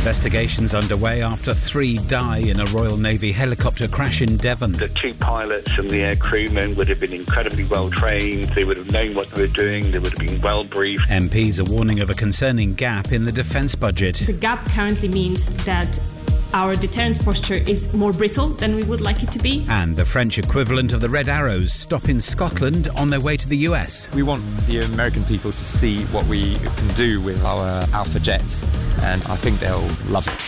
Investigations underway after 3 die in a Royal Navy helicopter crash in Devon. The 2 pilots and the air crewmen would have been incredibly well trained. They would have known what they were doing. They would have been well briefed. MPs are warning of a concerning gap in the defence budget. The gap currently means that our deterrence posture is more brittle than we would like it to be. And the French equivalent of the Red Arrows stop in Scotland on their way to the US. We want the American people to see what we can do with our Alpha jets, and I think they'll love it.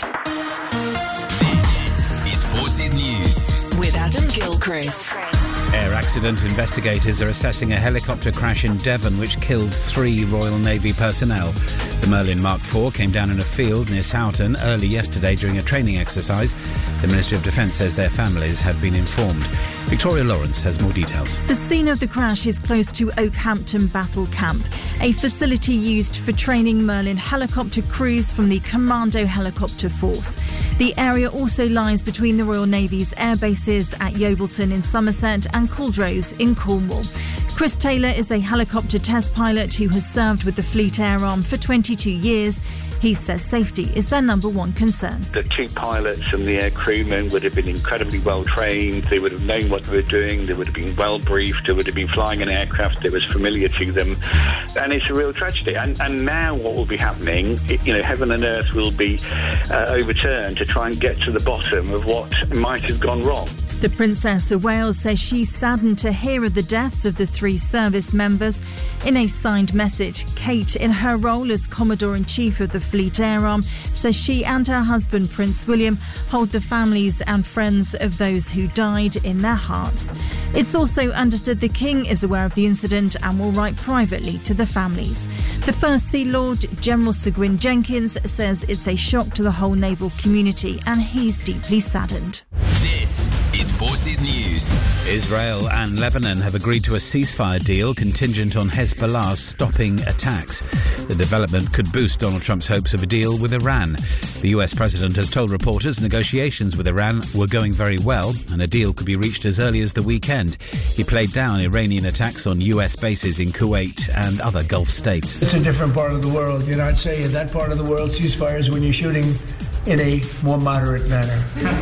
This is Forces News with Adam Gilchrist. Air accident investigators are assessing a helicopter crash in Devon which killed 3 Royal Navy personnel. The Merlin Mark IV came down in a field near Soughton early yesterday during a training exercise. The Ministry of Defence says their families have been informed. Victoria Lawrence has more details. The scene of the crash is close to Oakhampton Battle Camp, a facility used for training Merlin helicopter crews from the Commando Helicopter Force. The area also lies between the Royal Navy's air bases at Yeovilton in Somerset and Culdrose in Cornwall. Chris Taylor is a helicopter test pilot who has served with the Fleet Air Arm for 22 years. He says safety is their number one concern. The 2 pilots and the air crewmen would have been incredibly well trained. They would have known what they were doing. They would have been well briefed. They would have been flying an aircraft that was familiar to them. And it's a real tragedy. And now what will be happening, heaven and earth will be overturned to try and get to the bottom of what might have gone wrong. The Princess of Wales says she's saddened to hear of the deaths of the 3 service members. In a signed message, Kate, in her role as Commodore-in-Chief of the Fleet Air Arm, says she and her husband, Prince William, hold the families and friends of those who died in their hearts. It's also understood the King is aware of the incident and will write privately to the families. The First Sea Lord, General Sir Gwyn Jenkins, says it's a shock to the whole naval community and he's deeply saddened. This is Forces News. Israel and Lebanon have agreed to a ceasefire deal contingent on Hezbollah stopping attacks. The development could boost Donald Trump's hopes of a deal with Iran. The US president has told reporters negotiations with Iran were going very well and a deal could be reached as early as the weekend. He played down Iranian attacks on US bases in Kuwait and other Gulf states. It's a different part of the world. I'd say in that part of the world, ceasefires when you're shooting in a more moderate manner.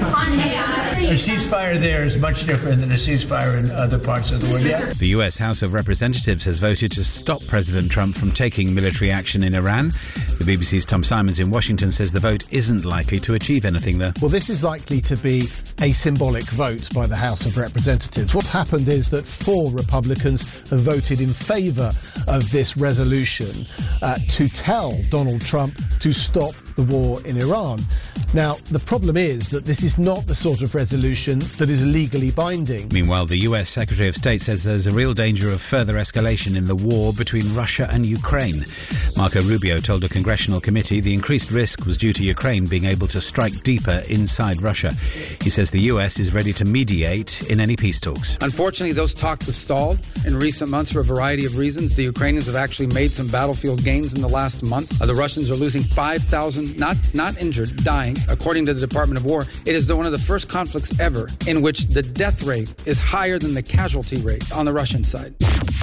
A ceasefire there is much different than a ceasefire in other parts of the world. Yeah. The US House of Representatives has voted to stop President Trump from taking military action in Iran. The BBC's Tom Simons in Washington says the vote isn't likely to achieve anything there. Well, this is likely to be a symbolic vote by the House of Representatives. What's happened is that 4 Republicans have voted in favour of this resolution to tell Donald Trump to stop the war in Iran. Now, the problem is that this is not the sort of resolution that is legally binding. Meanwhile, the US Secretary of State says there's a real danger of further escalation in the war between Russia and Ukraine. Marco Rubio told a congressional committee the increased risk was due to Ukraine being able to strike deeper inside Russia. He says the US is ready to mediate in any peace talks. Unfortunately, those talks have stalled in recent months for a variety of reasons. The Ukrainians have actually made some battlefield gains in the last month. The Russians are losing 5,000, not injured, dying. According to the Department of War, it is one of the first conflicts ever in which the death rate is higher than the casualty rate on the Russian side.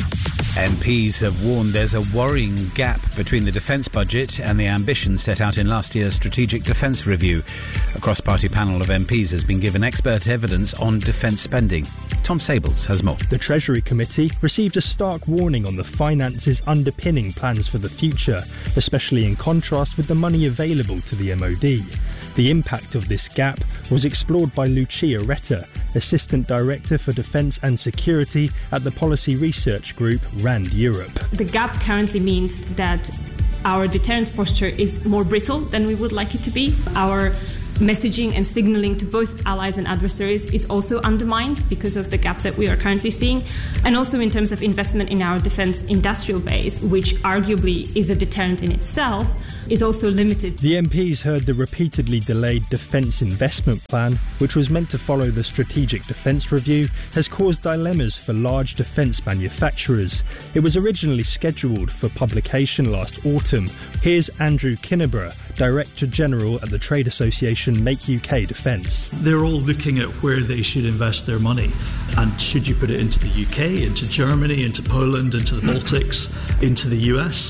MPs have warned there's a worrying gap between the defence budget and the ambition set out in last year's Strategic Defence Review. A cross-party panel of MPs has been given expert evidence on defence spending. Tom Sables has more. The Treasury Committee received a stark warning on the finances underpinning plans for the future, especially in contrast with the money available to the MOD. The impact of this gap was explored by Lucia Retta, Assistant Director for Defence and Security at the policy research group RAND Europe. The gap currently means that our deterrence posture is more brittle than we would like it to be. Our messaging and signalling to both allies and adversaries is also undermined because of the gap that we are currently seeing. And also in terms of investment in our defence industrial base, which arguably is a deterrent in itself, is also limited. The MPs heard the repeatedly delayed Defence Investment Plan, which was meant to follow the Strategic Defence Review, has caused dilemmas for large defence manufacturers. It was originally scheduled for publication last autumn. Here's Andrew Kinneborough, Director General at the trade association Make UK Defence. They're all looking at where they should invest their money. And should you put it into the UK, into Germany, into Poland, into the Baltics, into the US?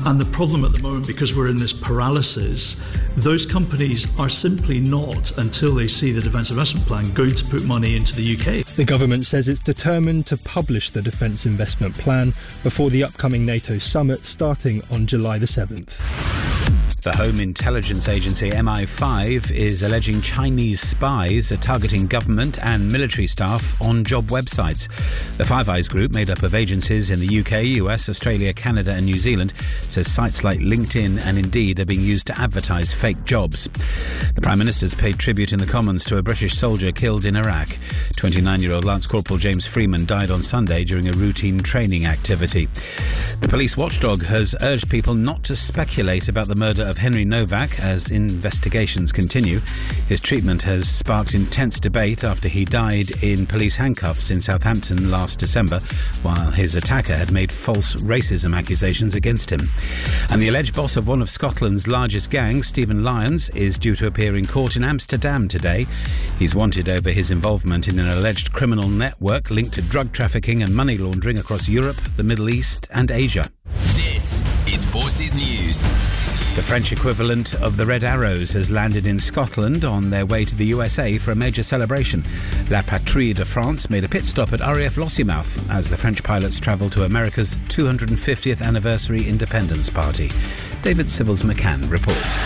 And the problem at the moment, because we're in this paralysis, those companies are simply not, until they see the Defence Investment Plan, going to put money into the UK. The government says it's determined to publish the Defence Investment Plan before the upcoming NATO summit starting on July the 7th. The Home Intelligence Agency MI5 is alleging Chinese spies are targeting government and military staff on job websites. The Five Eyes group, made up of agencies in the UK, US, Australia, Canada and New Zealand, says sites like LinkedIn and Indeed are being used to advertise fake jobs. The Prime Minister's paid tribute in the Commons to a British soldier killed in Iraq. 29-year-old Lance Corporal James Freeman died on Sunday during a routine training activity. The police watchdog has urged people not to speculate about the murder of Henry Novak as investigations continue. His treatment has sparked intense debate after he died in police handcuffs in Southampton last December, while his attacker had made false racism accusations against him. And the alleged boss of one of Scotland's largest gangs, Stephen Lyons, is due to appear in court in Amsterdam today. He's wanted over his involvement in an alleged criminal network linked to drug trafficking and money laundering across Europe, the Middle East and Asia. This is Forces News. The French equivalent of the Red Arrows has landed in Scotland on their way to the USA for a major celebration. La Patrie de France made a pit stop at RAF Lossiemouth as the French pilots travel to America's 250th anniversary independence party. David Sibbles-McCann reports.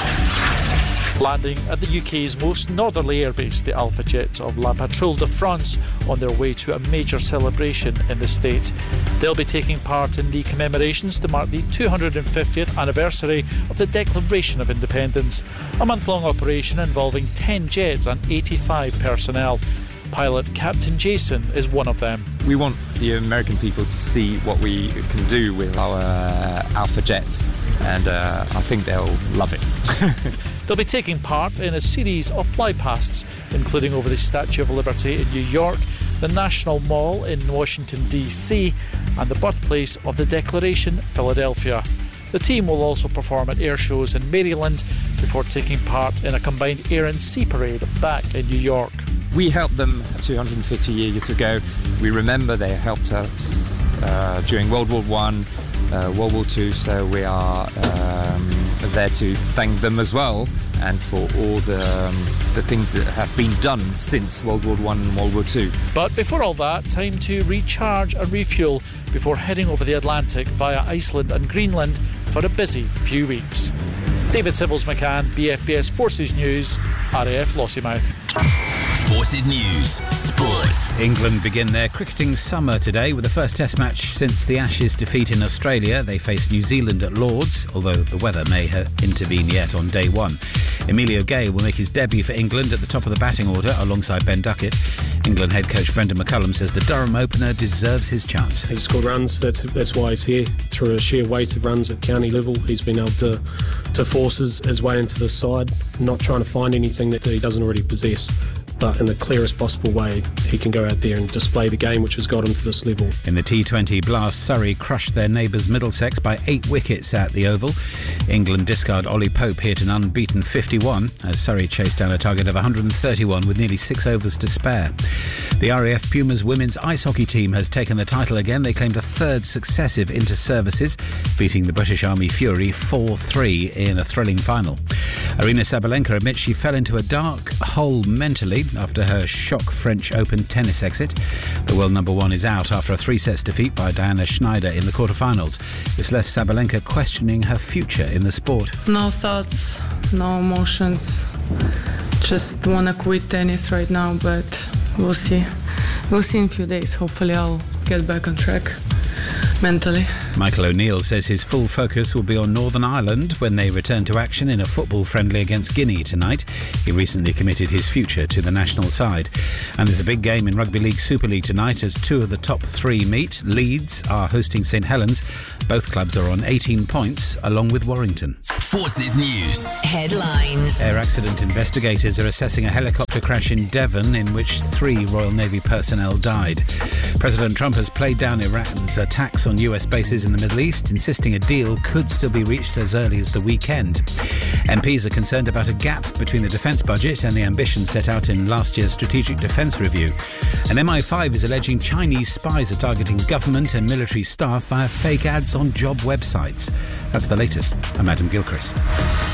Landing at the UK's most northerly airbase, the Alpha Jets of La Patrouille de France, on their way to a major celebration in the state. They'll be taking part in the commemorations to mark the 250th anniversary of the Declaration of Independence, a month-long operation involving 10 jets and 85 personnel. Pilot Captain Jason is one of them. We want the American people to see what we can do with our Alpha Jets, and I think they'll love it. They'll be taking part in a series of flypasts, including over the Statue of Liberty in New York, the National Mall in Washington, D.C., and the birthplace of the Declaration, Philadelphia. The team will also perform at air shows in Maryland before taking part in a combined air and sea parade back in New York. We helped them 250 years ago. We remember they helped us during World War I, World War II, so we are there to thank them as well, and for all the things that have been done since World War I and World War II. But before all that, time to recharge and refuel before heading over the Atlantic via Iceland and Greenland for a busy few weeks. David Sibbles-McCann, BFBS Forces News, RAF Lossiemouth. Forces News Sports. England begin their cricketing summer today with the first Test match since the Ashes defeat in Australia. They face New Zealand at Lords, although the weather may intervene yet on day one. Emilio Gay will make his debut for England at the top of the batting order alongside Ben Duckett. England head coach Brendan McCullum says the Durham opener deserves his chance. He's scored runs, that's why he's here. Through a sheer weight of runs at county level, he's been able to force his way into the side, not trying to find anything that he doesn't already possess. But in the clearest possible way, he can go out there and display the game which has got him to this level. In the T20 Blast, Surrey crushed their neighbours Middlesex by 8 wickets at the Oval. England discard Ollie Pope hit an unbeaten 51 as Surrey chased down a target of 131 with nearly 6 overs to spare. The RAF Pumas women's ice hockey team has taken the title again. They claimed a third successive inter-services, beating the British Army Fury 4-3 in a thrilling final. Aryna Sabalenka admits she fell into a dark hole mentally after her shock French Open tennis exit. The world number one is out after a 3-set defeat by Diana Schneider in the quarterfinals. This left Sabalenka questioning her future in the sport. No thoughts, no emotions. Just want to quit tennis right now, but we'll see. We'll see in a few days. Hopefully I'll get back on track mentally. Michael O'Neill says his full focus will be on Northern Ireland when they return to action in a football friendly against Guinea tonight. He recently committed his future to the national side. And there's a big game in Rugby League Super League tonight as 2 of the top 3 meet. Leeds are hosting St Helens. Both clubs are on 18 points along with Warrington. Forces News Headlines. Air accident investigators are assessing a helicopter crash in Devon in which 3 Royal Navy personnel died. President Trump has played down Iran's attacks on on US bases in the Middle East, insisting a deal could still be reached as early as the weekend. MPs are concerned about a gap between the defence budget and the ambition set out in last year's Strategic Defence Review. And MI5 is alleging Chinese spies are targeting government and military staff via fake ads on job websites. That's the latest. I'm Adam Gilchrist.